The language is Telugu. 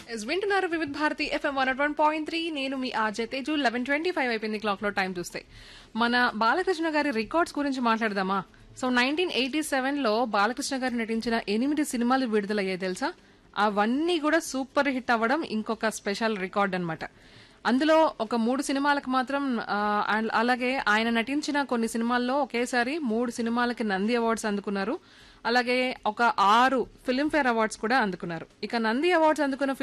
వింటున్నారు వివిధ భారతి ఎఫ్ఎం 101.3. నేను మీ ఆర్జే తేజు. 11:25 అయిపోయింది క్లాక్ లో టైం చూస్తే. మన బాలకృష్ణ గారి రికార్డ్స్ గురించి మాట్లాడదామా? సో 1987లో బాలకృష్ణ గారు నటించిన 8 సినిమాలు విడుదలయ్యాయి తెలుసా? అవన్నీ కూడా సూపర్ హిట్ అవ్వడం ఇంకొక స్పెషల్ రికార్డ్ అన్నమాట. అందులో ఒక 3 సినిమాలకు మాత్రం అలాగే ఆయన నటించిన కొన్ని సినిమాల్లో ఒకేసారి 3 సినిమాలకి నంది అవార్డ్స్ అందుకున్నారు. అలాగే ఒక 6 ఫిల్మ్ఫేర్ అవార్డ్స్ కూడా అందుకున్నారు. ఇక నంది అవార్డ్స్ అందుకున్న